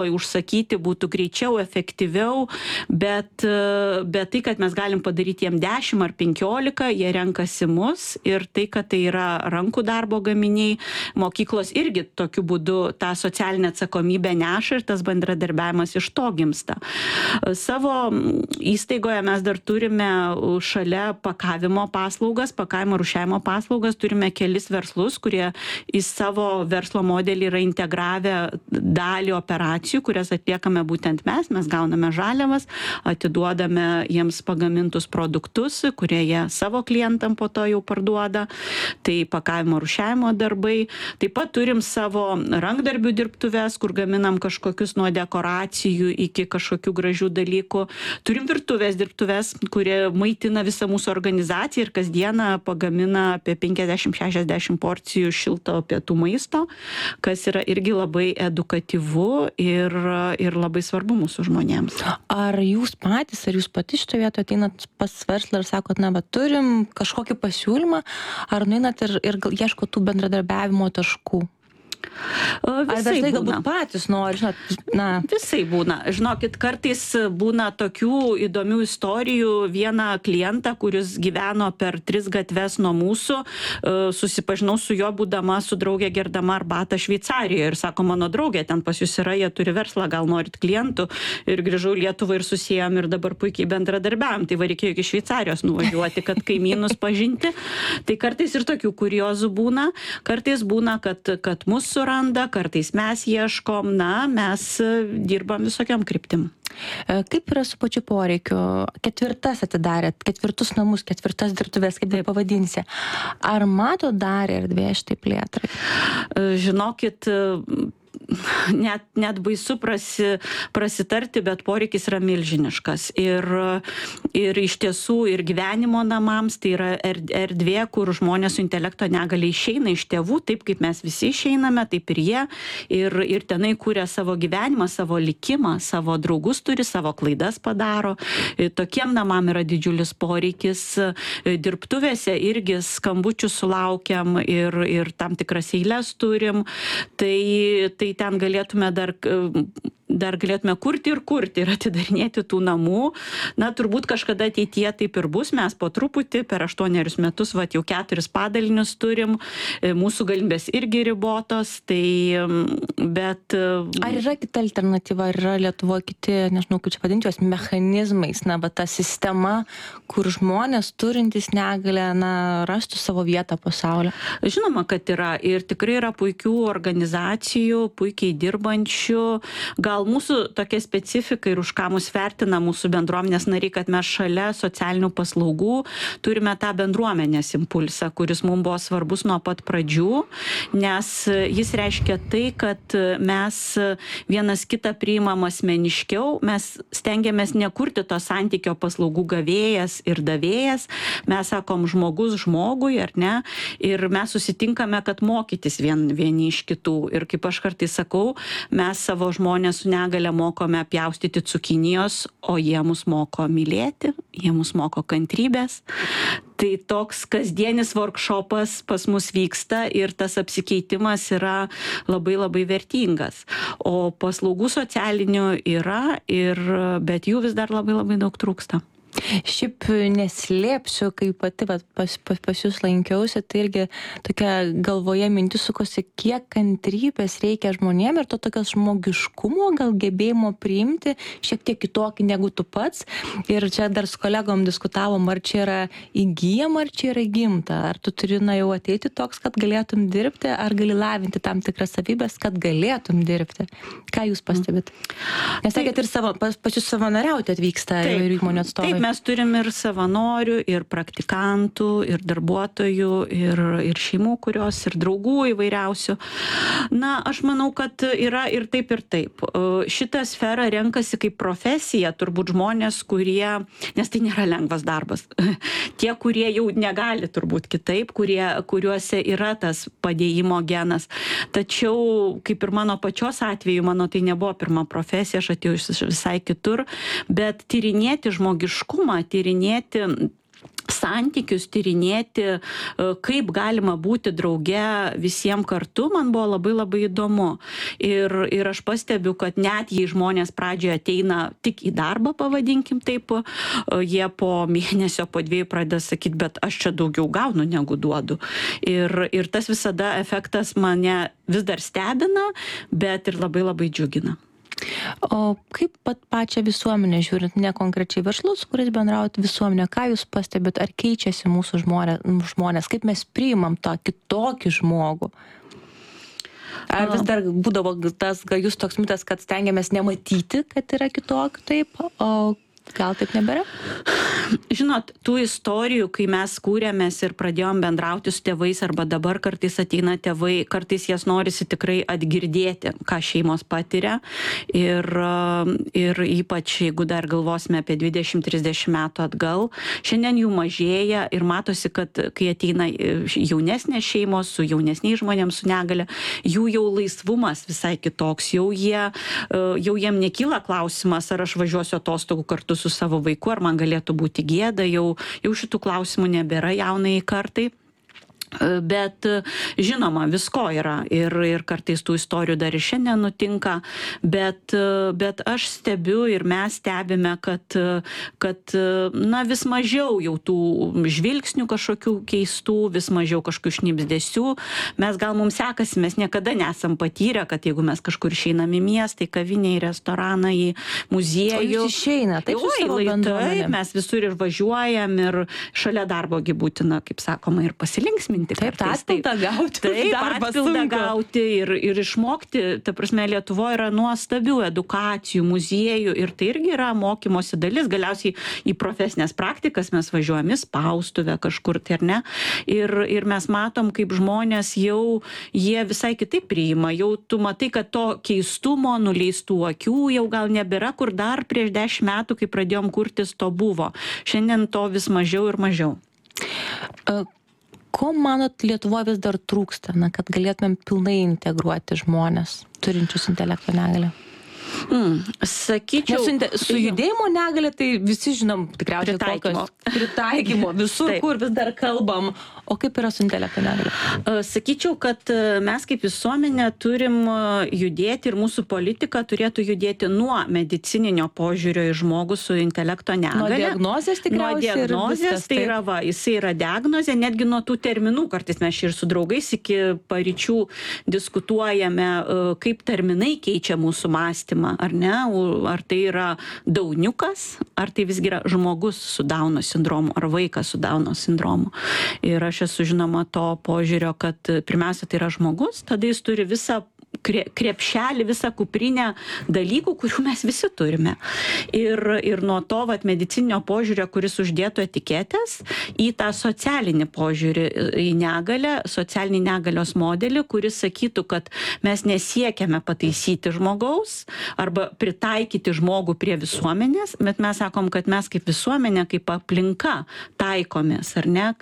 užsakyti būtų greičiau, efektyviau, bet tai, kad mes galim padaryti jiem 10 ar 15, jie renkasi mus ir tai, kad tai yra rankų darbo gaminiai, mokyklos irgi tokiu būdu tą socialinę atsakomybę neša ir tas bendradarbiavimas iš to gimsta. Savo įstaigoje mes dar turime šalia pakavimo paslaugas, pakavimo rūšiavimo paslaugas, turime kelis verslus, kurie į savo verslo modelį yra integravę dalį operacijų, kurias atliekame būtent mes gauname žaliavas, atiduodame jiems pagamintus produktus, kurie jie savo klientam po to jau parduoda, tai pakavimo rūšiavimo darbai. Taip pat turim savo rankdarbių dirbtuves, kur gaminam kažkokius nuo dekoracijų iki kažkokių gražių dalykų. Turim virtuvės dirbtuves, kurie maitina visą mūsų organizaciją ir kasdieną pagamina apie 50-60 porcijų šilto pietų maisto, kas yra irgi labai edukatyvu ir labai svarbu mūsų žmonėms. Ar jūs patys, ar jūs pati šitoje vietoje ateinat pas verslą ir sakot, turim kažkokį pasiūlymą, ar nueinat ir ieško tų bendradarbiavimo taškų? Ar verslai galbūt patys nori, Visai būna. Žinokit, kartais būna tokių įdomių istorijų. Vieną klientą, kuris gyveno per 3 gatves nuo mūsų, susipažinau su juo būdama su draugė gerdama arbatą Šveicarijoje ir sako, mano draugė ten pas jūs yra, jie turi verslą, gal norit klientų, ir grįžau į Lietuvą ir susijom ir dabar puikiai bendradarbiavom. Tai va reikėjo iki Šveicarijos nuvažiuoti, kad kaimynus pažinti. Tai kartais ir tokių kuriozų būna. Kartais būna, kad mus suranda, kartais mes ieškom, mes dirbam visokiam kryptim. Kaip yra su pačiu poreikiu? 4 atidarėt, 4 namus, 4 dirbtuvės, kaip tai pavadinsi. Ar mato dar erdvė šitai plėtrai? Žinokit, net baisu prasitarti, bet poreikis yra milžiniškas. Ir iš tiesų ir gyvenimo namams tai yra erdvė, kur žmonės su intelekto negalia išeina iš tėvų, taip kaip mes visi išeiname, taip ir jie. Ir tenai kūrė savo gyvenimą, savo likimą, savo draugus turi, savo klaidas padaro. Tokiem namam yra didžiulis poreikis. Dirbtuvėse irgi skambučių sulaukiam ir tam tikras eiles turim. Tai ten galėtume dar galėtume kurti ir atidarinėti tų namų. Turbūt kažkada ateityje taip ir bus. Mes po truputį per 8 metus, jau 4 padalinius turim. Mūsų galimybės irgi ribotos. Bet... Ar yra kita alternatyva, ar yra Lietuvoje kiti, nežinau, kaip čia vadinti juos, mechanizmais, ta sistema, kur žmonės turintys negalią, rastų savo vietą pasaulyje? Žinoma, kad yra. Ir tikrai yra puikių organizacijų, puikiai dirbančių. Gal mūsų tokia specifika ir už ką mus vertina mūsų bendruomenės nariai, kad mes šalia socialinių paslaugų turime tą bendruomenės impulsą, kuris mums buvo svarbus nuo pat pradžių, nes jis reiškia tai, kad mes vienas kitą priimam asmeniškiau, mes stengiamės nekurti to santykio paslaugų gavėjas ir davėjas, mes sakom žmogus žmogui, ar ne, ir mes susitinkame, kad mokytis vieni iš kitų. Ir kaip aš kartais sakau, mes savo žmonės su negalia mokome pjaustyti cukinijos, o jie mus moko mylėti, jie mus moko kantrybės. Tai toks kasdienis workshopas pas mus vyksta ir tas apsikeitimas yra labai labai vertingas. O paslaugų socialinių yra, bet jų vis dar labai labai daug trūksta. Šiaip neslėpsiu, kai pati pas jūs lankiausi, tai irgi tokia galvoje mintis sukosi, kiek kantrybės reikia žmonėm ir to tokios žmogiškumo, gal gebėjimo priimti šiek tiek kitokį negu tu pats. Ir čia dar su kolegom diskutavom, ar čia yra įgyjama, ar čia yra įgimta. Ar tu turi jau ateiti toks, kad galėtum dirbti, ar gali lavinti tam tikras savybės, kad galėtum dirbti. Ką jūs pastebit? Nes sakėt, ir pačius savanoriauti atvyksta įvairių įmonių atstovai. Mes turim ir savanorių, ir praktikantų, ir darbuotojų, ir šeimų, kurios, ir draugų įvairiausių. Aš manau, kad yra ir taip, ir taip. Šitą sferą renkasi kaip profesija, turbūt žmonės, nes tai nėra lengvas darbas. Tie, kurie jau negali turbūt kitaip, kuriuose yra tas padėjimo genas. Tačiau, kaip ir mano pačios atveju, mano tai nebuvo pirma profesija, aš atėjau visai kitur, bet tyrinėti žmogiškumą, tyrinėti santykius, tyrinėti, kaip galima būti drauge visiems kartu, man buvo labai labai įdomu. Ir aš pastebiu, kad net jei žmonės pradžioje ateina tik į darbą, pavadinkim taip, jie po mėnesio, po 2 pradeda sakyti, bet aš čia daugiau gaunu negu duodu. Ir tas visada efektas mane vis dar stebina, bet ir labai labai džiugina. O kaip pačią visuomenę žiūrint, ne konkrečiai verslus, kuris bendraujat visuomenę, ką jūs pastebit, ar keičiasi mūsų žmonės, kaip mes priimam tą kitokį žmogų? Ar vis dar būdavo tas gajus toks mitas, kad stengiamės nematyti, kad yra kitokių taip, o gal taip nebėra? Žinot, tų istorijų, kai mes kūrėmės ir pradėjom bendrauti su tėvais, arba dabar kartais ateina tėvai, kartais jas norisi tikrai atgirdėti, ką šeimos patiria. Ir ypač, jeigu dar galvosime apie 20-30 metų atgal, šiandien jų mažėja ir matosi, kad kai ateina jaunesnės šeimos su jaunesniais žmonėms su negale, jų jau laisvumas visai kitoks, jau jiem nekyla klausimas, ar aš važiuosiu atostogų kartu su savo vaiku, ar man galėtų būti gėda, jau šitų klausimų nebėra jaunai kartai. Bet žinoma, visko yra ir kartais tų istorijų dar ir šiandien nutinka, bet aš stebiu ir mes stebime, kad na, vis mažiau jau tų žvilgsnių kažkokių keistų, vis mažiau kažkokių šnibždesių. Mums sekasi, mes niekada nesam patyrę, kad jeigu mes kažkur išeinam į miestą, į kavinę, į restoraną, į muziejų. O jūs išeina, taip, taip, mes visur ir važiuojam ir šalia darbogi būtina, kaip sakoma, ir pasilinksminti. Taip, atpildą gauti. Taip, atpildą gauti ir išmokti. Ta prasme, Lietuvoje yra nuostabių edukacijų, muziejų ir tai irgi yra mokymosi dalis. Galiausiai į profesinės praktikas mes važiuojam į spaustuvę kažkur, tai ar ne. Ir mes matom, kaip žmonės jau, jie visai kitaip priima. Jau tu matai, kad to keistumo, nuleistų akių jau gal nebėra, kur dar prieš 10 metų, kai pradėjom kurtis, to buvo. Šiandien to vis mažiau ir mažiau. Ko manot Lietuvoje vis dar trūksta, kad galėtumėm pilnai integruoti žmonės turinčius intelekto negalią? Sakyčiau, su judėjimo negalia, tai visi žinom tikriausiai pritaikymo visur, kur vis dar kalbam. O kaip yra su intelekto negalia? Sakyčiau, kad mes kaip visuomenė turim judėti ir mūsų politika turėtų judėti nuo medicininio požiūrio į žmogų su intelekto negalia. Nuo diagnozės tikriausiai. Nuo diagnozės, tai yra jisai yra diagnozė, netgi nuo tų terminų, kartais mes ir su draugais iki paryčių diskutuojame, kaip terminai keičia mūsų mąstymą, ar ne, ar tai yra dauniukas, ar tai visgi yra žmogus su Dauno sindromu, ar vaikas su Dauno sindromu. Ir aš esu žinoma to požiūrio, kad pirmiausia tai yra žmogus, tada jis turi visą krepšelį, visą kuprinę dalykų, kurių mes visi turime. Ir nuo to medicininio požiūrio, kuris uždėtų etiketės, į tą socialinį požiūrį į negalę, socialinį negalios modelį, kuris sakytų, kad mes nesiekiame pataisyti žmogaus arba pritaikyti žmogų prie visuomenės, bet mes sakom, kad mes kaip visuomenė, kaip aplinka taikomės, ar ne,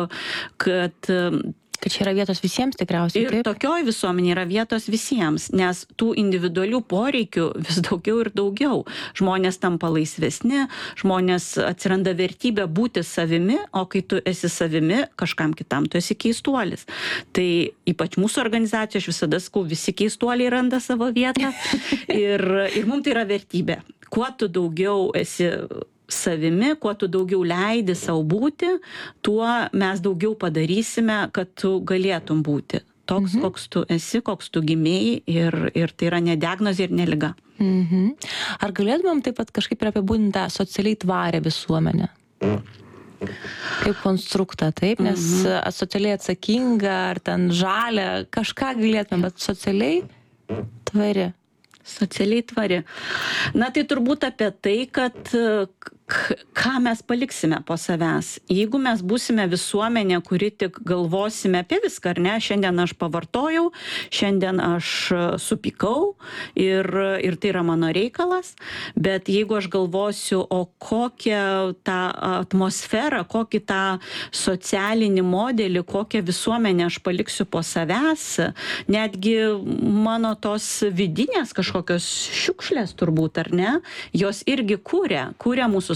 Kad čia yra vietos visiems tikriausiai. Ir tokioj visuomenė yra vietos visiems, nes tų individualių poreikių vis daugiau ir daugiau. Žmonės tampa laisvesni, žmonės atsiranda vertybė būti savimi, o kai tu esi savimi, kažkam kitam tu esi keistuolis. Tai ypač mūsų organizacija, aš visada sakau, visi keistuoliai randa savo vietą ir mums tai yra vertybė. Kuo tu daugiau esi savimi, kuo tu daugiau leidi savo būti, tuo mes daugiau padarysime, kad tu galėtum būti toks, koks tu esi, koks tu gimėjai ir tai yra ne diagnozė ir ne liga. Ar galėtumėm taip pat kažkaip ir apibūdinti tą socialiai tvarę visuomenę? Kaip konstruktą, taip, nes socialiai atsakinga ar ten žalia, kažką galėtumėm, bet socialiai tvari. Socialiai tvari. Na tai turbūt apie tai, kad ką mes paliksime po savęs. Jeigu mes būsime visuomenė, kuri tik galvosime apie viską, ar ne, šiandien aš pavartojau, šiandien aš supykau ir tai yra mano reikalas, bet jeigu aš galvosiu, o kokią tą atmosferą, kokį tą socialinį modelį, kokią visuomenę aš paliksiu po savęs, netgi mano tos vidinės kažkokios šiukšlės turbūt, ar ne, jos irgi kūrė mūsų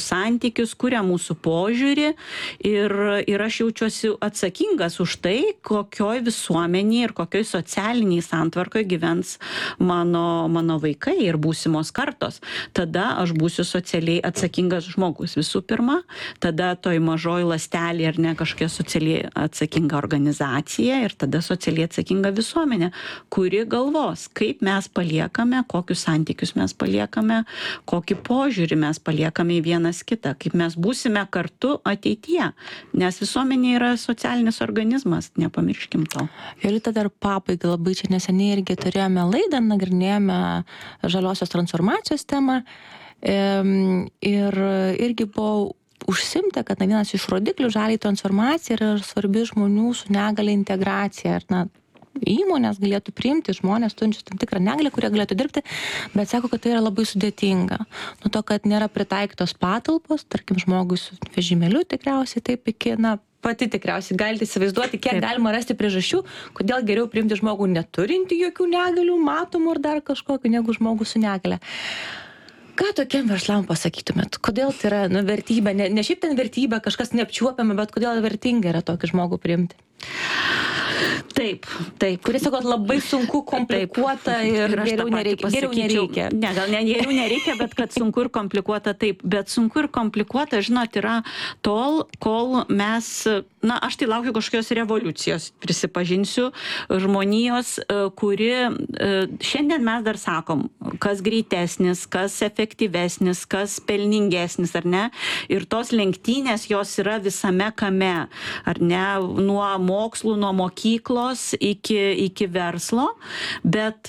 mūsų santykius, kuria mūsų požiūrį ir aš jaučiuosi atsakingas už tai, kokioj visuomenėje ir kokioj socialiniai santvarkoje gyvens mano vaikai ir būsimos kartos. Tada aš būsiu socialiai atsakingas žmogus visų pirma, tada toj mažoj ląstelė ar ne kažkokia socialiai atsakinga organizacija ir tada socialiai atsakinga visuomenė, kuri galvos, kaip mes paliekame, kokius santykius mes paliekame, kokį požiūrį mes paliekame į vienas kitą, kaip mes būsime kartu ateityje, nes visuomenė yra socialinis organizmas, nepamirškim to. Jolita, dar pabaigai labai čia neseniai irgi turėjome laidą, nagrinėjome žaliosios transformacijos temą ir irgi buvo užsimta, kad vienas iš rodiklių žaliai transformacija yra svarbi žmonių su negalia integracija. Ir, įmonės galėtų priimti žmonės turinčius tam tikrą negalią, kurie galėtų dirbti, bet sako, kad tai yra labai sudėtinga. Nuo to, kad nėra pritaikytos patalpos, tarkim, žmogui su vežimėliu tikriausiai taip iki, pati tikriausiai galite įsivaizduoti, kiek galima rasti priežasčių, kodėl geriau priimti žmogų neturinti jokių negalių, matomų ar dar kažkokių, negu žmogų su negalia. Ką tokiem verslam pasakytumėt? Kodėl tai yra vertybė? Ne šiaip ten vertybė, kažkas neapčiuopiama, bet kodėl vertinga yra tokį žmogų priimti? Taip. Kuris sako, labai sunku, komplikuota ir geriau nereikia. Ne, gal ne geriau nereikia, bet kad sunku ir komplikuota, taip. Bet sunku ir komplikuota, žinot, yra tol, kol mes, aš tai laukiu kažkokios revoliucijos, prisipažinsiu, žmonijos, kuri šiandien mes dar sakom, kas greitesnis, kas efektyvesnis, kas pelningesnis, ar ne? Ir tos lenktynės jos yra visame kame, ar ne? Nuo mokslų, nuo mokyklos iki verslo, bet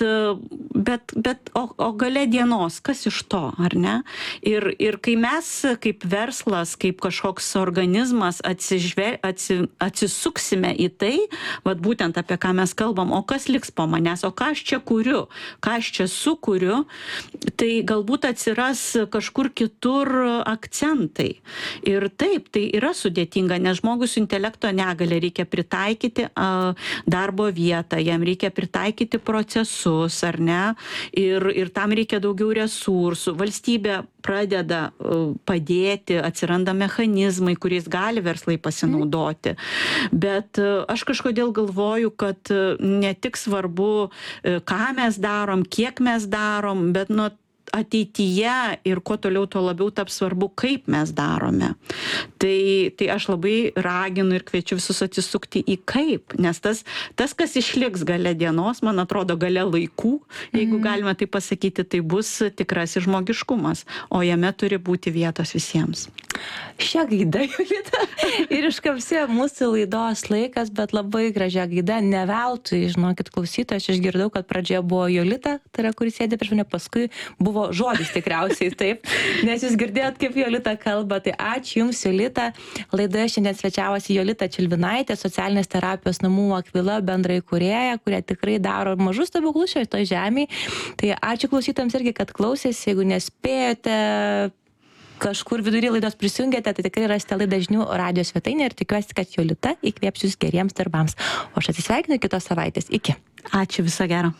gale dienos, kas iš to, ar ne? Ir kai mes kaip verslas, kaip kažkoks organizmas atsisuksime į tai, būtent apie ką mes kalbam, o kas liks po manęs, o ką aš čia kuriu, ką aš čia sukuriu, tai galbūt atsiras kažkur kitur akcentai. Ir taip, tai yra sudėtinga, nes žmogui su intelekto negalia reikia pritaikyti darbo vietą, jam reikia pritaikyti procesus, ar ne, ir tam reikia daugiau resursų. Valstybė pradeda padėti, atsiranda mechanizmai, kuriais gali verslai pasinaudoti. Bet aš kažkodėl galvoju, kad ne tik svarbu, ką mes darom, kiek mes darom, bet ateityje ir kuo toliau, tuo labiau taps svarbu, kaip mes darome. Tai aš labai raginu ir kviečiu visus atsisukti į kaip, nes tas, kas išliks gale dienos, man atrodo, gale laikų, jeigu galima tai pasakyti, tai bus tikrasis žmogiškumas, o jame turi būti vietos visiems. Šią gaidą, Jolita, ir iškapsėjo mūsų laidos laikas, bet labai gražia gaida, ne veltui, žinokit, klausytojai, aš išgirdau, kad pradžioje buvo Jolita, tai yra, kuris sėdė prieš mane, paskui buvo žodis tikriausiai, taip, nes jūs girdėjot, kaip Jolita kalba, tai ačiū Jums, Jolita. Laidoje šiandien svečiavosi Jolita Čilvinaitė, socialinės terapijos namų Akvila bendraįkūrėja, kurie tikrai daro mažus stebuklus šioje žemėje. Tai ačiū klausytojams irgi, kad klausėsi, jeigu nespėjote kažkur vidury laidos prisijungėte, tai tikrai rasite laidą žinių radijo svetainėje ir tikiuosi, kad Jolita įkvėps jūs geriems darbams. O aš atsisveikinu kitos savaitės. Iki. Ačiū, viso gero.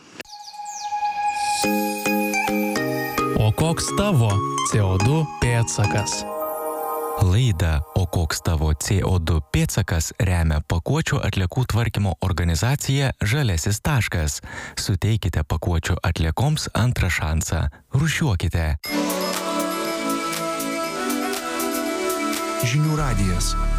O koks tavo CO2 pėdsakas? Laidą O koks tavo CO2 pėdsakas remia pakuočių atliekų tvarkymo organizacija Žaliasis taškas. Suteikite pakuočių atliekoms antrą šansą. Rūšiuokite. Žinių radijas.